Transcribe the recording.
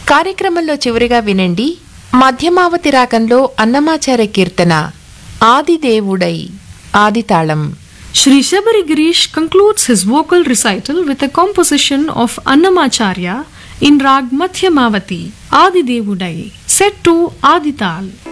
కార్యక్రమంలో చివరిగా వినండి మధ్యమావతి రాగంలో అన్నమాచార్య కీర్తన ఆదిదేవుడై ఆదితాళం. Shri Shabari Girish concludes his vocal recital with a composition of Annamacharya in Rag Madhyamavati, Adi Devudai, set to Adital.